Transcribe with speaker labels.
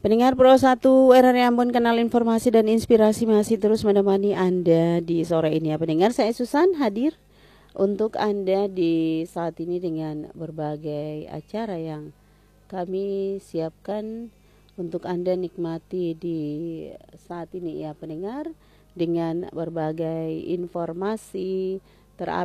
Speaker 1: Pendengar Pro 1 RRI Ambon, kanal informasi dan inspirasi masih terus menemani Anda di sore ini ya pendengar. Saya Susan hadir untuk Anda di saat ini dengan berbagai acara yang kami siapkan untuk Anda nikmati di saat ini ya pendengar, dengan berbagai informasi terupdate